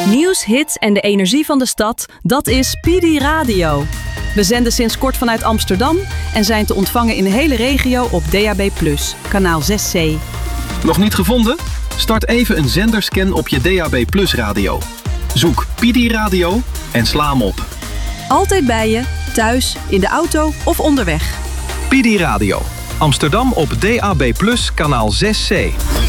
Nieuws, hits en de energie van de stad, dat is PD Radio. We zenden sinds kort vanuit Amsterdam en zijn te ontvangen in de hele regio op DAB+, kanaal 6C. Nog niet gevonden? Start even een zenderscan op je DAB+ radio. Zoek PD Radio en sla hem op. Altijd bij je, thuis, in de auto of onderweg. PD Radio. Amsterdam op DAB+, kanaal 6C.